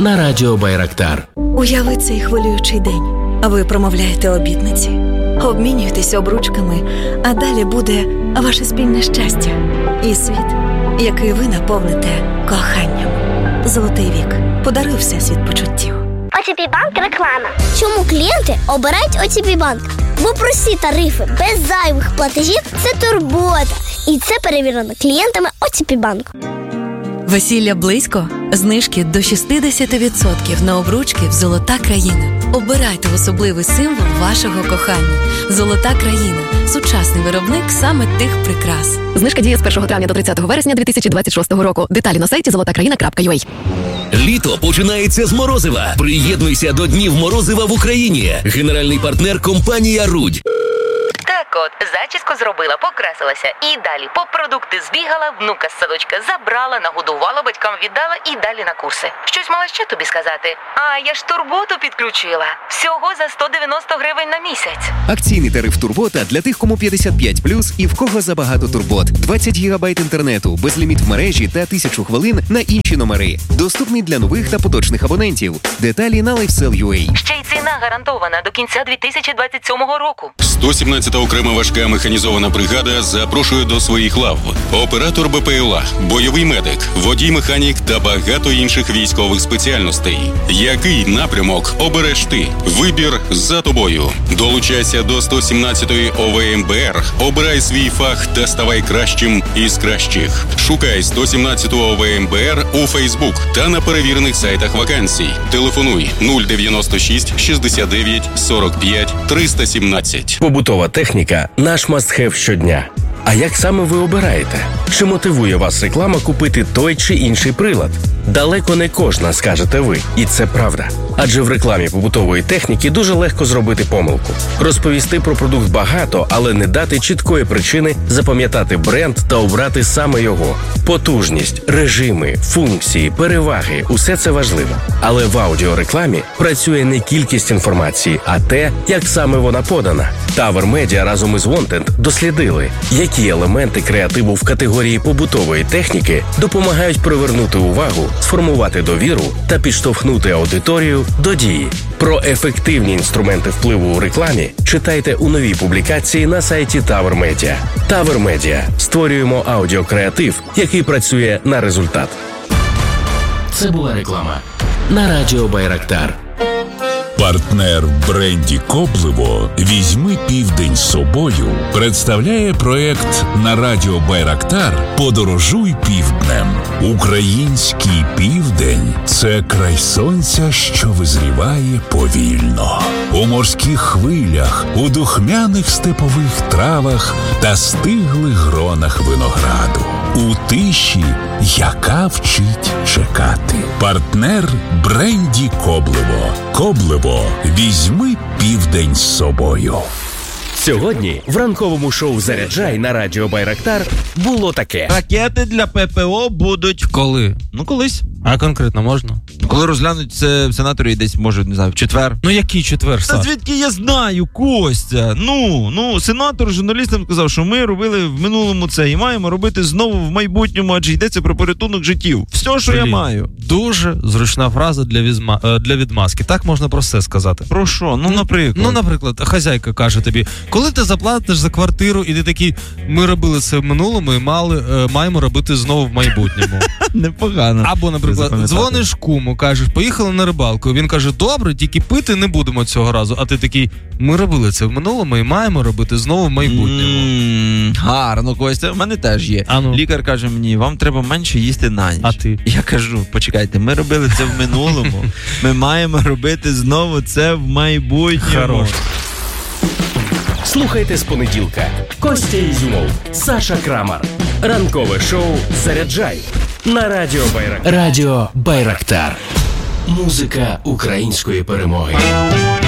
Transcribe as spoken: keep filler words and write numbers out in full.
на радіо Байрактар. Уяви цей хвилюючий день. Ви промовляєте обітниці, обмінюєтесь обручками, а далі буде ваше спільне щастя і світ, який ви наповните коханням. Золотий вік. Подаруй всесвіт почуттів. о те пі Банк реклама. Чому клієнти обирають о те пі Банк? Бо прості тарифи без зайвих платежів – це турбота. І це перевірено клієнтами о те пі Банк. Весілля близько? Знижки до шістдесят відсотків на обручки в «Золота країна». Обирайте особливий символ вашого кохання. «Золота країна» – сучасний виробник саме тих прикрас. Знижка діє з першого травня до тридцятого вересня дві тисячі двадцять шостого року. Деталі на сайті золота країна крапка ю а. Літо починається з Морозива. Приєднуйся до Днів Морозива в Україні. Генеральний партнер – компанія «Рудь». Так от, зачіску зробила, покрасилася і далі по продукти збігала, внука з садочка забрала, нагодувала, батькам віддала і далі на курси. Щось мала ще тобі сказати? А, я ж турботу підключила. Всього за сто дев'яносто гривень на місяць. Акційний тариф «Турбота» для тих, кому п'ятдесят п'ять плюс і в кого забагато турбот. двадцять гігабайт інтернету, безліміт в мережі та тисячу хвилин на інші номери. Доступний для нових та поточних абонентів. Деталі на лайфсел крапка ю а. Ще й ціна гарантована до кінця дві тисячі двадцять сьомого року. сто сімнадцята окрема важка механізована бригада запрошує до своїх лав. Оператор Бе Пе Ел А, бойовий медик, водій-механік та багато інших військових спеціальностей. Який напрямок обереш ти? Вибір за тобою. Долучайся до сто сімнадцятої О Ве Ем Бе Ер. Обирай свій фах та ставай кращим із кращих. Шукай сто сімнадцяту О Ве Ем Бе Ер у Фейсбук та на перевірених сайтах вакансій. Телефонуй нуль дев'яносто шість шістдесят дев'ять сорок п'ять триста сімнадцять. Побутова техніка – наш must-have щодня. А як саме ви обираєте? Чи мотивує вас реклама купити той чи інший прилад? Далеко не кожна, скажете ви. І це правда. Адже в рекламі побутової техніки дуже легко зробити помилку. Розповісти про продукт багато, але не дати чіткої причини запам'ятати бренд та обрати саме його. Потужність, режими, функції, переваги – усе це важливо. Але в аудіорекламі працює не кількість інформації, а те, як саме вона подана. Тавер Медіа разом із Wanted дослідили, які елементи креативу в категорії побутової техніки допомагають привернути увагу, сформувати довіру та підштовхнути аудиторію до дії. Про ефективні інструменти впливу у рекламі читайте у новій публікації на сайті Тавер Медіа. Тавер Медіа. Створюємо аудіокреатив, який працює на результат. Це була реклама на радіо Байрактар. Партнер в бренді «Коблево» «Візьми південь з собою» представляє проект на радіо Байрактар «Подорожуй півднем». Український південь – це край сонця, що визріває повільно. У морських хвилях, у духмяних степових травах та стиглих гронах винограду. У тиші, яка вчить чекати. Партнер бренді «Коблево». «Коблево» «Візьми південь з собою». Сьогодні в ранковому шоу «Заряджай» на радіо Байрактар було таке. Ракети для Пе Пе О будуть... Коли? Ну, колись. А конкретно можна? Коли розглянуть це в сенаторі десь, може, не знаю, в четвер. Ну, який четвер, Саш? Та звідки я знаю, Костя? Ну, ну, сенатор журналістам сказав, що ми робили в минулому це і маємо робити знову в майбутньому, адже йдеться про порятунок життів. Все, що Блін, я маю. Дуже зручна фраза для, візма, для відмазки. Так можна про все сказати. Про що? Ну, наприклад. Ну, наприклад, хазяйка каже тобі, коли ти заплатиш за квартиру, і ти такий, ми робили це в минулому і мали, е, маємо робити знову в майбутньому. Непогано. Або, наприклад, дзвониш куму, кажеш, поїхали на рибалку. Він каже, добре, тільки пити не будемо цього разу. А ти такий, ми робили це в минулому і маємо робити знову в майбутньому. Mm, гарно, Костя, в мене теж є. Ану. Лікар каже мені, вам треба менше їсти на ніч. А ти? Я кажу, почекайте, ми робили це в минулому, ми маємо робити знову це в майбутньому. Хорош. Слухайте з понеділка. Костя Ізюмов, Саша Крамар. Ранкове шоу «Заряджай» на радіо Байрактар. Радіо Байрактар. Музика української перемоги.